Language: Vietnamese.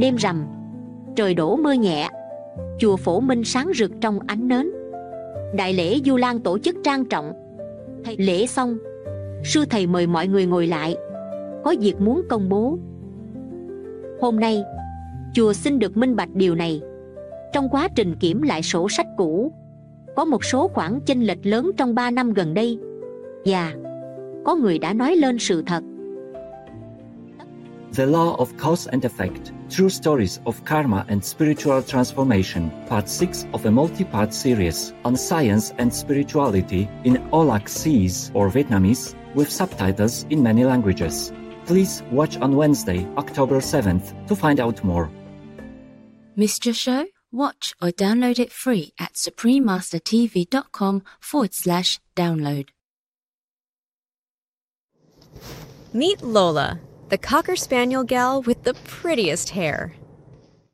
Đêm rằm, trời đổ mưa nhẹ, chùa Phổ Minh sáng rực trong ánh nến. Đại lễ Vu Lan tổ chức trang trọng. Lễ xong, sư thầy mời mọi người ngồi lại, có việc muốn công bố. Hôm nay, chùa xin được minh bạch điều này. Trong quá trình kiểm lại sổ sách cũ, có một số khoản chênh lệch lớn trong 3 năm gần đây, và có người đã nói lên sự thật. The Law of Cause and Effect, True Stories of Karma and Spiritual Transformation, Part 6 of a multi-part series on science and spirituality in Olac-Seas or Vietnamese, with subtitles in many languages. Please watch on Wednesday, October 7th to find out more. Missed your show? Watch or download it free at suprememastertv.com/download. Meet Lola, the Cocker Spaniel gal with the prettiest hair.